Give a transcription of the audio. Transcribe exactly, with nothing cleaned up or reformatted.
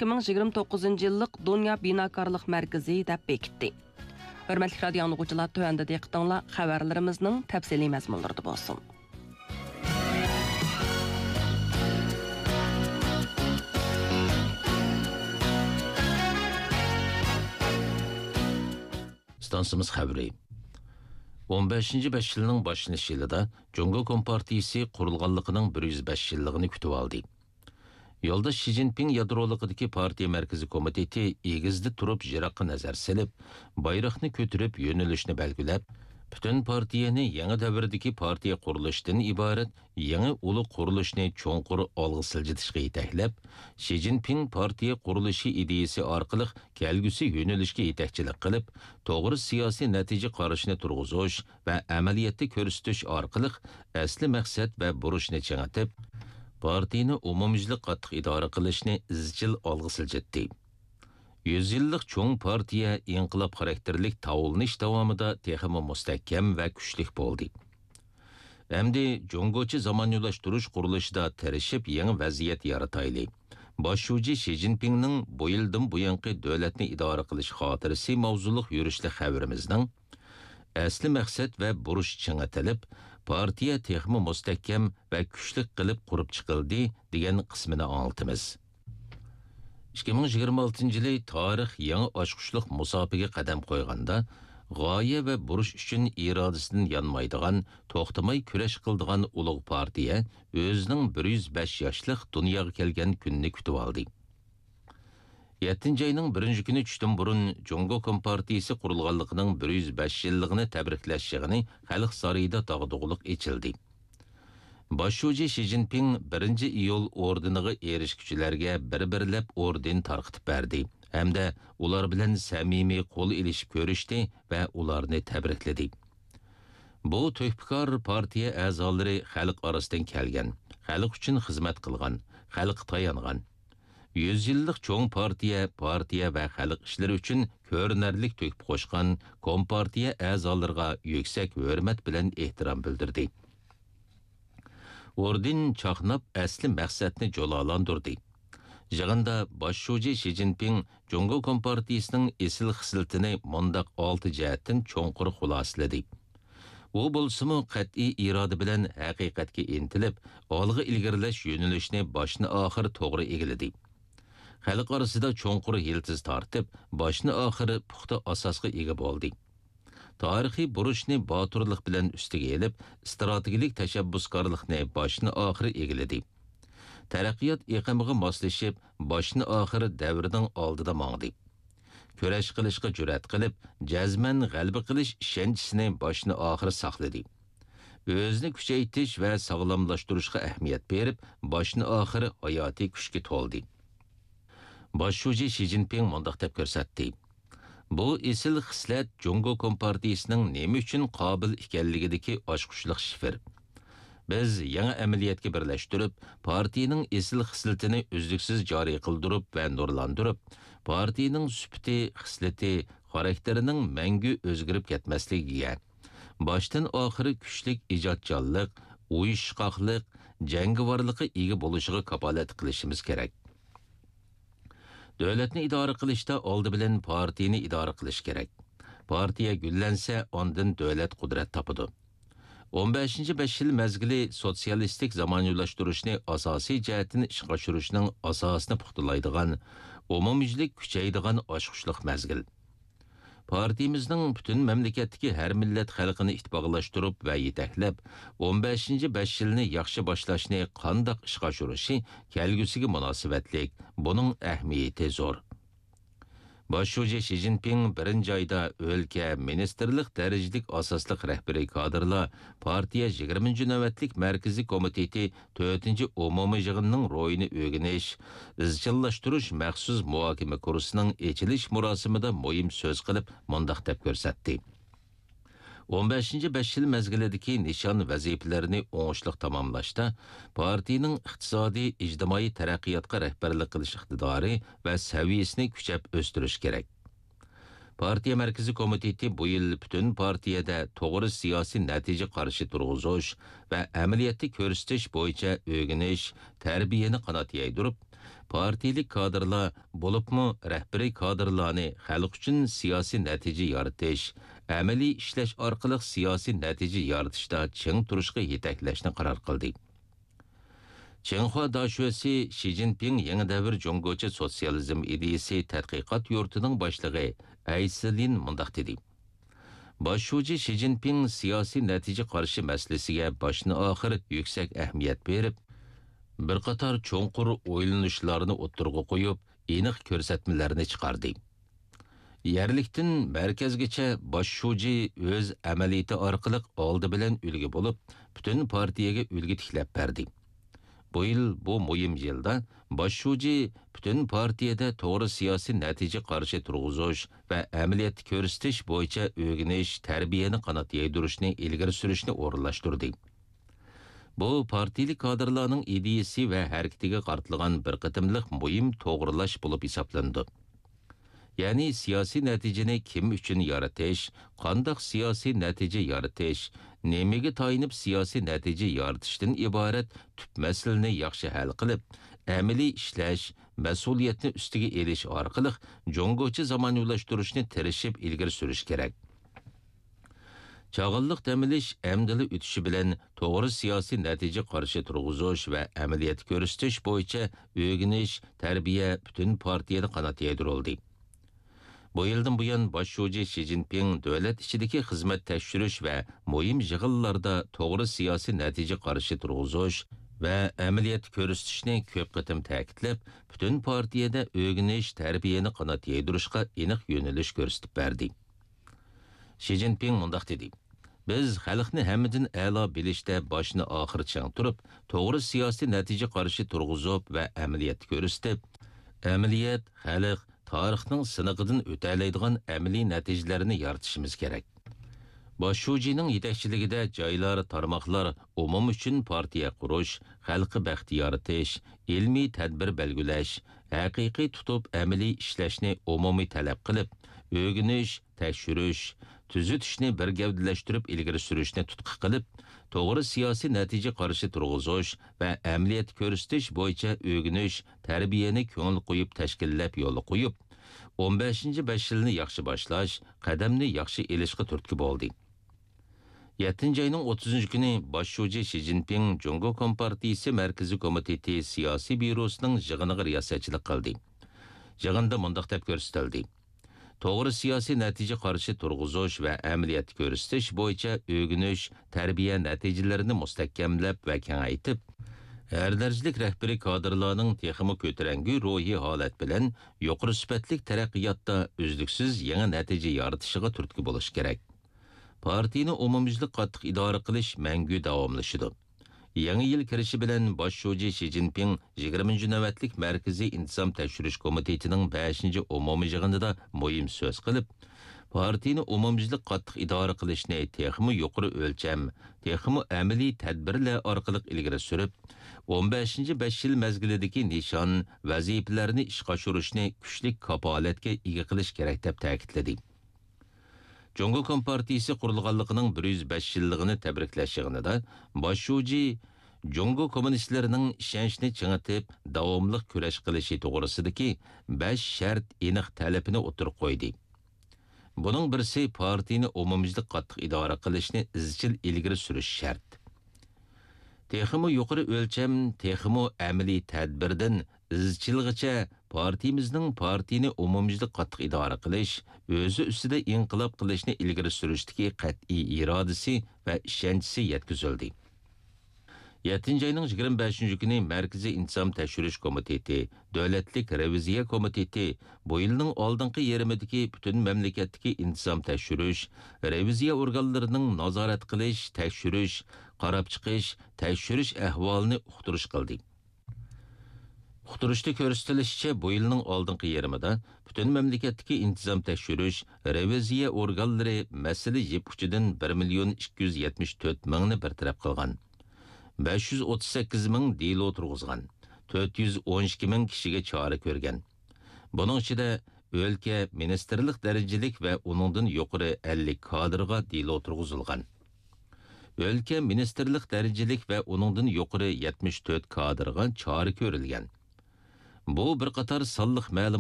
ikki ming yigirma to'qqizinchi yillik Dünya Binokarlik Merkezi deb bekitdi. Hörmətli radio dinləyicilər, tövəndə diqqətinizlər xəbərlərimizin təfsili məzmunlarında bolsun. Stansımız xəbəri. o'n beshinchi besh yilining boshlanish yilida Jungo Kompartiyasi qurilganligining bir yuz besh yilligini kutib oldi. Yo'lda Xi Jinping yadroligidagi partiya markaziy komiteti egizda turib jiroqqa nazar silib, bayroqni ko'tarib yo'nalishni belgilab, butun partiyani yangi davrdagi partiya qurilishidan iborat yangi ulug' qurilishni cho'nqur olg'a siljitishga yetaklab, Xi Jinping partiya qurilishi ideyasi orqali kelgusi yo'nalishga yetakchilik qilib, to'g'ri siyosiy natija qarashini turg'izish va amaliyotda ko'rsatish orqali asli maqsad va burishni chang'atib, partiyani umumyuzlik qattiq idora qilishni izchil olg'a siljitdi. yüz yillik cho'ng partiya inqilob xarakterlik tavulnish davomida texmi mustahkam va kuchli bo'ldi. Endi Jungochi zamoniylashtirish qurilishida tirishib yangi vaziyat yaratayli. Boshlovchi Xi Jinpingning bu yildan buyangi davlatni idora qilish xotirasi mavzuliq yurishli xabarimizning asli maqsad va burish ching'atilib, partiya texmi mustahkam va kuchli qilib qurib chiqildi degan qismini anglitamiz. ikki ming yigirma oltinchi yili tarix yangi ochqushliq musofiga qadam qo'yganda, g'oya va burish uchun irodasidan yanmaydigan, to'xtamay kurash qildigan ulug' partiya o'zining bir yuz besh yoshlik dunyoga kelgan kunni kutib oldi. yettinchi oyning birinchi kuni tushdan burun Jungo Kompartiyasi qurilganligining bir yuz besh yilligini tabriklash yig'ini Xalq saroyida tog'dug'liq echildi. Boshlovchi Xi Jinping birinchi iyul ordeniga erishguchilarga bir-birlab orden tarqitib berdi. Hamda ular bilan samimiy qo'l ilishib ko'rishdi va ularni tabrikladi. Bu to'hpikor partiya a'zolari xalq orasidan kelgan, xalq uchun xizmat qilgan, xalq tayangan. yüz yillik cho'ng partiya, partiya va xalq ishlari uchun ko'rinarlik to'kib qo'shgan kompartiya a'zolariga yuksak hurmat bilan ehtirom bildirdi. Orden chaqnab asli maqsadni jo'lalandirdi. Yig'inda boshlovchi Xi Jinping Jungo Kompartiyasining esil xislatini mundaq olti jihatdan cho'nqur xulosaladi. U bo'lsa-mu qat'iy iroda bilan haqiqatga intilib, olg'a ilgarilash yo'nalishini boshni oxir to'g'ri egiladi. Xalq orasida cho'nqur yiltiz tortib, boshni oxiri puxta asosga ega bo'ldi. Tarixiy burishni boturlik bilan ustiga elib, strategik tashabbuskorlikni boshni oxiri egiladi. Taraqqiyot iqimiga moslashib, boshni oxiri davrining oldida mangdi. Kurash qilishga jur'at qilib, jazman g'alaba qilish ishonchisini boshni oxiri saqladi. O'zini kuchaytirish va sog'lomlashtirishga ahamiyat berib, boshni oxiri hayotiy kuchga to'ldi. Boshlovchi Xi Jinping mundaq deb ko'rsatdi. Bu esil xislat Jungo Kompartiyasining nima uchun qobil ekanligidagi ochqushliq shifr. Biz yangi amaliyotga birlashtirib, partiyaning esil xislatini uzluksiz joriy qildirib va nurlantirib, partiyaning sifati, xislati, xarakterining mangu o'zgarib ketmasligiga, boshdan oxiri kuchlik ijodkorlik, uyushqoqlik, jangovarlikqa ega bo'lishiga kafolat qilishimiz kerak. Davlatni idora qilishda oldi bilan partiyani idora qilish kerak. Partiya gullansa, ondan davlat qudrat topadi. o'n beshinchi besh yil mezgili sotsialistik zamoniyulashtirishni asosiy jihatini ishga oshirishning asosini puxtalaydigan, umumyuzlik kuchaydigan ochqushliq mezgil. Partiyamizning butun mamlakatdagi har millat xalqini ittifoqlashtirib va yetaklab, o'n beshinchi besh yilni yaxshi boshlashni qandoq ishga oshirishi kelgusiga munosabatlik, buning ahamiyati zo'r. Boshlovchi Xi Jinping birinchi oyda o'lka ministerlik darajalik asosliq rahbariy kadrlar partiya yigirmanchi navbatlik markaziy komiteti to'rtinchi umumiy yig'inining ro'yini o'rganish, izchillashtirish maxsus muhokama kursining ochilish marosimida muhim so'z qilib, mundaq deb ko'rsatdi. o'n beshinchi besh yil mezgilidagi nishon vazifalarini o'ngishli tamomlashda partiyaning iqtisodiy, ijtimoiy taraqqiyotga rahbarlik qilish iqtidori va saviyasini kuchab o'stirish kerak. Partiya markaziy komiteti bu yil butun partiyada to'g'ri siyosiy natija qarshi turg'izish va amaliyotda ko'rsatish bo'yicha o'rganish, tarbiyani qanot yaydirib, partilik kadrlar bo'libmi rahbariy kadrlarni xalq uchun siyosiy natija yaratish, amaliy ishlash orqali siyosiy natija yaratishda ching turishga yetaklashni qaror qildi. Çinhua daşösi Xi Jinping yangi davr Jungocha sotsializm ideyasi tadqiqot yurtining boshlig'i Aysilin mundaq dedi. Başşuji Xi Jinping siyosiy natija qarshi masalasiga boshni oxir yuksak ahamiyat berib, bir qator cho'nqur o'ylanishlarni o'ttirg'a qo'yib, aniq ko'rsatmalarni chiqardi. Yerlikdan markazgacha Başşuji o'z amaliyati orqali oldi bilan ulgi bo'lib, butun partiyaga ulgi tiklab berdi. Bu yil bu muhim yilda Başşuji butun partiyada to'g'ri siyosiy natija qarshi turg'izish va amaliyat ko'rsatish bo'yicha o'rganish, tarbiyani qanot yaydirishni ilgari surishni o'rinlashtirdi. Bu partiyalik kadrlarning ideyasi va harakatiga qartilgan bir qatimliq muhim to'g'rilash bo'lib hisoblandi. Ya'ni siyosiy natijani kim uchun yaratish, qanday siyosiy natija yaratish, nemaga tayinib siyosiy natija yaratishdan iborat tüp masalani yaxshi hal qilib, amaliy ishlash, mas'uliyatni ustiga elish orqali Jungocha zamonaviylashtirishni tirishib ilgari surish kerak. Çağıllık təmiliş əmdili ütüşü bilen toğru siyasi natija qarşı turg'izish va amaliyat ko'rsatish bo'yicha o'rganish, tarbiya bütün partiyada qanot yaydirildi. Bu yildan buyon Başşuji Xi Jinping davlat ichidagi xizmat tekshirish va muhim yig'inlarda to'g'ri siyosiy natija qarshi turg'izish va amaliyat ko'rsatishni ko'p qatim ta'kidlab, bütün partiyada o'rganish, tarbiyani qanot yaydirishga aniq yo'nalish ko'rsatib berdi. Xi Jinping mundaq dedi: Biz xalqni hammadan a'lo bilishda boshni oxir chang turib, to'g'ri siyosiy natija qarshi turg'izib va amaliyat ko'rsatib, amaliyat xalq tarixning siniqidan o'talaydigan amaliy natijalarni yaratishimiz kerak. Başşujining yetakchiligida joylar, tarmoqlar umum uchun partiya qurish, xalqi baxti yaratish, ilmiy tadbir belgilash, haqiqiy tutib amaliy ishlashni umumiy talab qilib, o'rganish, tekshirish, tuzitishni bir gavdalashtirib ilgari surishni tutqi qilib, to'g'ri siyosiy natija qarshi turg'izish va amaliyat ko'rsatish bo'yicha o'rganish, tarbiyani ko'ngil qo'yib tashkillab yo'l qo'yib, o'n beshinchi besh yilni yaxshi boshlash, qadamni yaxshi elishga turtki bo'ldi. yettinchi ayning o'ttizinchi kuni Başşuji Xi Jinping Jungo Kompartiyasi Markaziy komiteti siyosiy byurosining yig'iniga riyosatchilik qildi. Yig'inda mundaq deb ko'rsatildi: To'g'ri siyosiy natija qarshi turg'izish va amaliyat ko'rsatish bo'yicha o'rganish, tarbiya natijalarini mustahkamlab va kengaytib, har darajalik rahbariy kadrlarning texmi ko'tarangi ruhiy holat bilan yuqori sifatli taraqqiyotda uzluksiz yangi natija yaratishiga turtki bo'lish kerak. Partiyani umumyuzlik qattiq idora qilish mangu davomlashidi. Yangi yil kirishi bilan Başşuji Xi Jinping yigirmanchi navbatlik Markaziy intizom tekshirish komitetining beshinchi umumiy yig'inida muhim so'z qilib, partiyani umumyuzlik qattiq idora qilishni texmi yuqori o'lcham, texmi amaliy tadbirlar orqali ilgari surib, o'n beshinchi besh yil mezgilidagi nishon, vazifalarni ishga oshirishni kuchli kapolatga ega qilish kerak deb ta'kidladi. Jungo Kompartiyasi qurilganligining bir yuz besh yilligini tabriklash yig'inida Başşuji Jungo kommunistlarining ishonchni chingitib, davomli kurash qilishi to'g'risidagi besh shart aniq talabini o'tirib qo'ydi. Buning birisi partiyani umumyuzlik qattiq idora qilishni izchil ilgari surish shart. Texmi yuqori o'lcham, texmi amaliy tadbirdan izchilgacha partiyamizning partiyani umumyuzlik qattiq idora qilish, o'zi ustida inqilob qilishni ilgari surishdagi qat'iy irodasi va ishonchisi yetkazildi. yettinchi ayning yigirma beshinchi kuni Markaziy intizom tekshirish komiteti, davlatlik reviziya komiteti bu yilning oldingi yerimidagi butun mamlakatdagi intizom tekshirish, reviziya organlarining nazorat qilish, tekshirish, qarab chiqish, tekshirish ahvolini uqtirish qildi. Uqtirishda ko'rsatilishicha, bu yilning oldingi yerimida butun mamlakatdagi intizom tekshirish, reviziya organlari masala yeb uchidan bir million ikki yuz yetmish to'rt mingni bartaraf qilgan. besh yuz o'ttiz sakkiz ming delo turg'izgan, to'rt yuz o'n ikki ming kishiga chora ko'rgan. Buning ichida o'lka ministerlik darajalik va uningdan yuqori ellik kadrga delo turg'izilgan. O'lka ministerlik darajalik va uningdan yuqori yetmish to'rt kadrga chora ko'rilgan. Bu bir qator sonliq ma'lumot